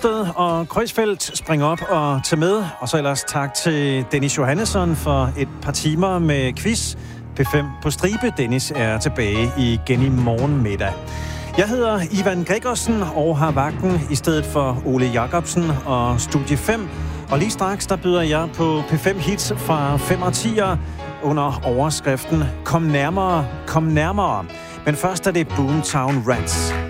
Rungsted og Kreuzfeldt springer op og tager med. Og så ellers tak til Dennis Johannesson for et par timer med quiz. P5 på stribe. Dennis er tilbage igen i morgen middag. Jeg hedder Ivan Gregersen og har vagten i stedet for Ole Jacobsen og Studie 5. Og lige straks, der byder jeg på P5 Hits fra 5 og 10'er under overskriften Kom nærmere, kom nærmere. Men først er det Boomtown Rats.